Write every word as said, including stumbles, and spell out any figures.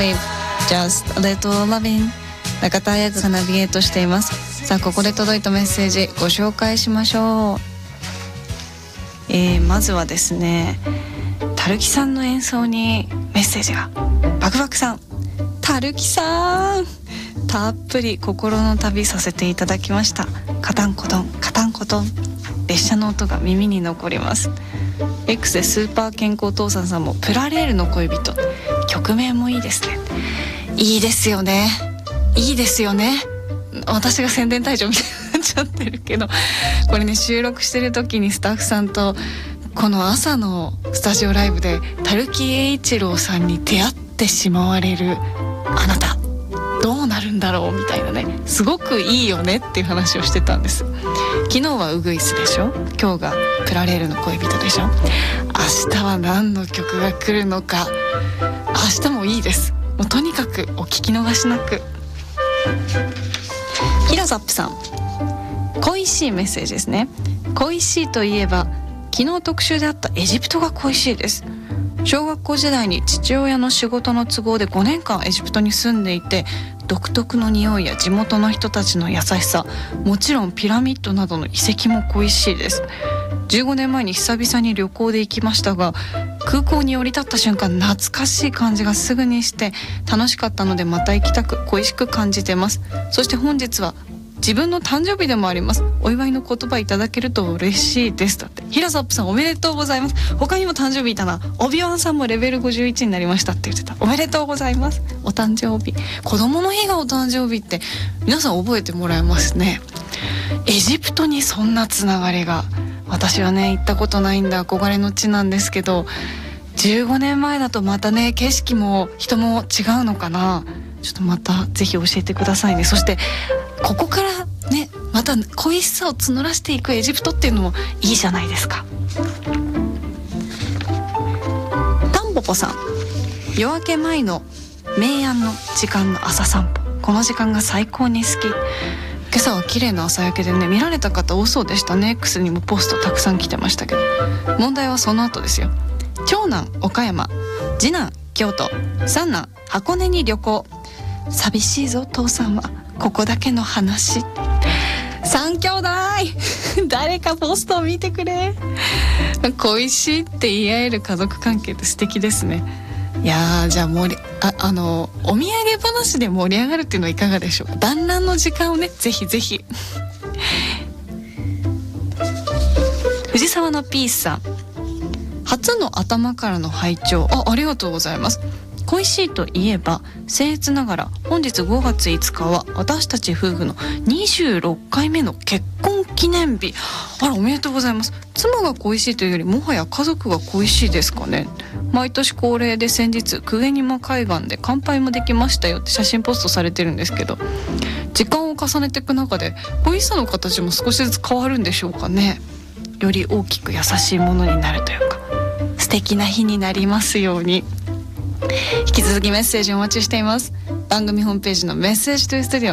Just a little loving。 中田彩香がナビゲートしています。さあここで届いたメッセージご紹介しましょう。えー、まずはですね、たるきさんの演奏にメッセージが。バクバクさん、たるきさんたっぷり心の旅させていただきました。カタンコトンカタンコトン、列車の音が耳に残ります。 X でスーパー健康父さんさんもプラレールの恋人、曲名もいいですね。いいですよね、いいですよね。私が宣伝隊長みたいになっちゃってるけど、これね、収録してる時にスタッフさんとこの朝のスタジオライブで垂木栄一郎さんに出会ってしまわれるあなたどうなるんだろうみたいなね、すごくいいよねっていう話をしてたんです。昨日はウグイスでしょ、今日がプラレールの恋人でしょ。明日は何の曲が来るのか、明日もいいです。もうとにかくお聞き逃しなく。ヒラザップさん、恋しいメッセージですね。恋しいといえば昨日特集であったエジプトが恋しいです。小学校時代に父親の仕事の都合でごねんかんエジプトに住んでいて、独特の匂いや地元の人たちの優しさ、もちろんピラミッドなどの遺跡も恋しいです。じゅうごねんまえに久々に旅行で行きましたが、空港に降り立った瞬間懐かしい感じがすぐにして楽しかったので、また行きたく恋しく感じてます。そして本日は自分の誕生日でもあります。お祝いの言葉いただけると嬉しいです。だって。ヒラサップさんおめでとうございます。他にも誕生日いたな。オビワンさんもレベルごじゅういちになりましたって言ってた。おめでとうございます。お誕生日、子供の日がお誕生日って皆さん覚えてもらえますね。エジプトにそんなつながりが、私はね行ったことないんで憧れの地なんですけど、じゅうごねんまえだとまたね景色も人も違うのかな。ちょっとまたぜひ教えてくださいね。そしてここからねまた恋しさを募らせていくエジプトっていうのもいいじゃないですか。タンポポさん、夜明け前の明暗の時間の朝散歩、この時間が最高に好き。今朝は綺麗な朝焼けでね、見られた方多そうでしたね。 X にもポストたくさん来てましたけど、問題はその後ですよ。長男岡山、次男京都、三男箱根に旅行。寂しいぞ父さんはここだけの話。三兄弟誰かポストを見てくれ。恋しいって言い合える家族関係って素敵ですね。いやー、じゃあ盛りああのお土産話で盛り上がるっていうのはいかがでしょうか。団らんの時間をね、ぜひぜひ。藤沢のピースさん、初の頭からの拝聴、あ、ありがとうございます。恋しいといえば僭越ながら本日ごがついつかは私たち夫婦のにじゅうろっかいめの結婚記念日。あら、おめでとうございます。妻が恋しいというよりもはや家族が恋しいですかね。毎年恒例で先日鵠沼海岸で乾杯もできましたよって写真ポストされてるんですけど、時間を重ねていく中で恋しさの形も少しずつ変わるんでしょうかね。より大きく優しいものになるというか、素敵な日になりますように。引き続きメッセージお待ちしています。番組ホームページのメッセージトゥースタジオ